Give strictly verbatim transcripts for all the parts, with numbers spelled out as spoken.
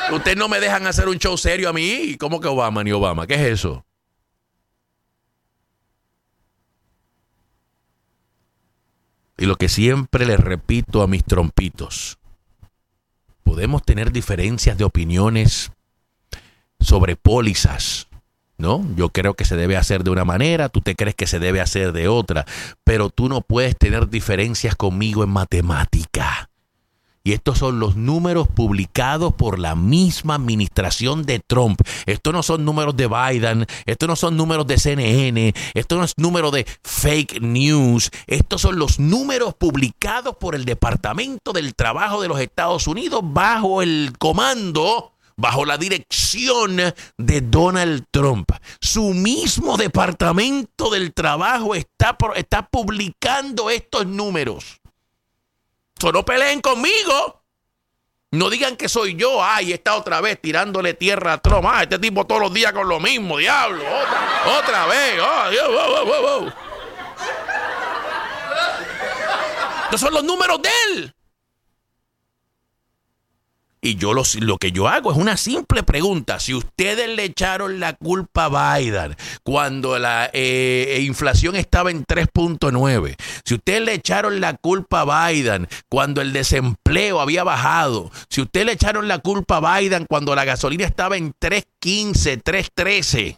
Ustedes no me dejan hacer un show serio a mí. ¿Cómo que Obama ni Obama? ¿Qué es eso? Y lo que siempre les repito a mis trompitos, podemos tener diferencias de opiniones sobre pólizas, ¿no? Yo creo que se debe hacer de una manera, tú te crees que se debe hacer de otra, pero tú no puedes tener diferencias conmigo en matemática. Y estos son los números publicados por la misma administración de Trump. Estos no son números de Biden, estos no son números de C N N, estos no es número de fake news. Estos son los números publicados por el Departamento del Trabajo de los Estados Unidos bajo el comando, bajo la dirección de Donald Trump. Su mismo Departamento del Trabajo está, está publicando estos números. So, no peleen conmigo. No digan que soy yo. Ay, está otra vez tirándole tierra a Trump. Ah, este tipo todos los días con lo mismo, diablo. Otra, otra vez. Oh, Dios, oh, oh, oh. Estos son los números de él. Y yo lo, lo que yo hago es una simple pregunta. Si ustedes le echaron la culpa a Biden cuando la eh, inflación estaba en tres punto nueve, si ustedes le echaron la culpa a Biden cuando el desempleo había bajado, si ustedes le echaron la culpa a Biden cuando la gasolina estaba en tres quince, tres trece,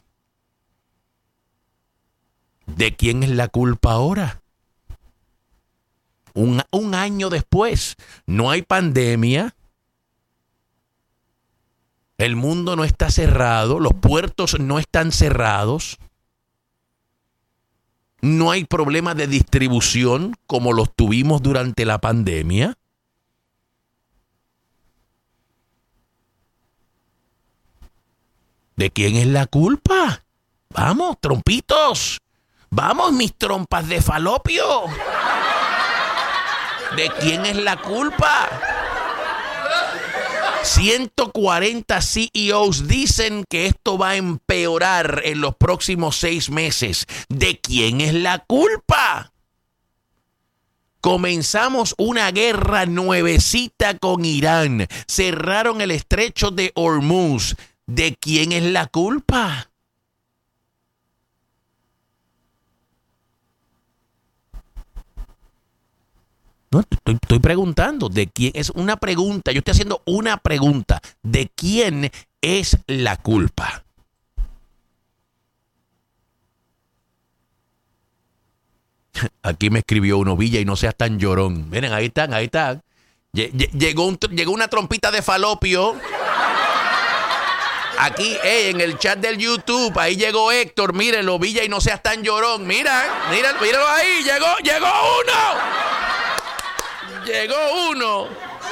¿de quién es la culpa ahora? Un, un año después, no hay pandemia. El mundo no está cerrado, los puertos no están cerrados, no hay problemas de distribución como los tuvimos durante la pandemia. ¿De quién es la culpa? Vamos, trompitos, vamos, mis trompas de falopio. ¿De quién es la culpa? ciento cuarenta C E Os dicen que esto va a empeorar en los próximos seis meses. ¿De quién es la culpa? Comenzamos una guerra nuevecita con Irán. Cerraron el estrecho de Hormuz. ¿De quién es la culpa? No, estoy, estoy preguntando, ¿de quién? Es una pregunta, yo estoy haciendo una pregunta. ¿De quién es la culpa? Aquí me escribió uno, Villa, y no seas tan llorón. Miren, ahí están, ahí están. Llegó, un, llegó una trompita de falopio. Aquí, hey, en el chat del YouTube, ahí llegó Héctor, mírenlo, Villa, y no seas tan llorón. Mira, mira, míralo ahí, llegó, llegó uno. Llegó uno.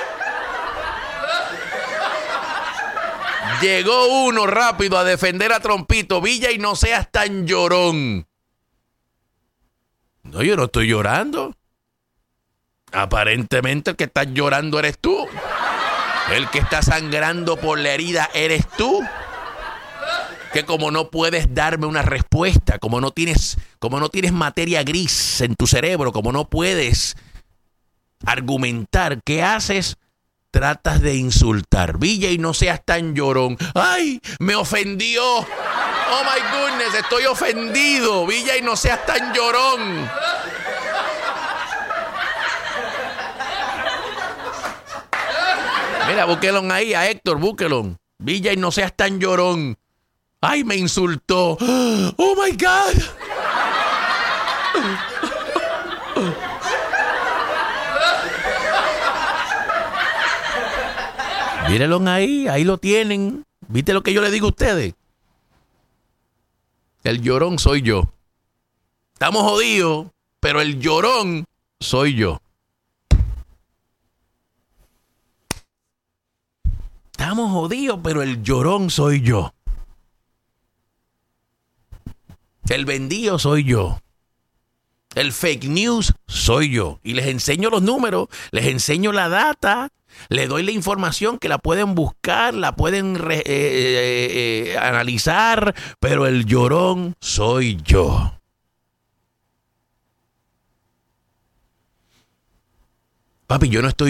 Llegó uno rápido a defender a Trompito. Villa, y no seas tan llorón. No, yo no estoy llorando. Aparentemente el que está llorando eres tú. El que está sangrando por la herida eres tú. Que como no puedes darme una respuesta, como no tienes, como no tienes materia gris en tu cerebro, como no puedes argumentar, ¿qué haces? Tratas de insultar. Villa, y no seas tan llorón. ¡Ay! Me ofendió. Oh my goodness, estoy ofendido. Villa, y no seas tan llorón. Mira, búsquelo ahí a Héctor, búsquelo. Villa, y no seas tan llorón. ¡Ay, me insultó! ¡Oh my God! Mírenlo ahí, ahí lo tienen. ¿Viste lo que yo le digo a ustedes? El llorón soy yo. Estamos jodidos, pero el llorón soy yo. Estamos jodidos, pero el llorón soy yo. El vendido soy yo. El fake news soy yo. Y les enseño los números, les enseño la data, les doy la información que la pueden buscar, la pueden re, eh, eh, eh, analizar, pero el llorón soy yo. Papi, yo no estoy